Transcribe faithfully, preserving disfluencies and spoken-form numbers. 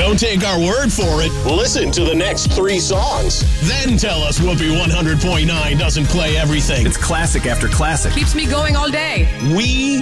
Don't take our word for it. Listen to the next three songs. Then tell us Whoopee one hundred point nine doesn't play everything. It's classic after classic. Keeps me going all day. We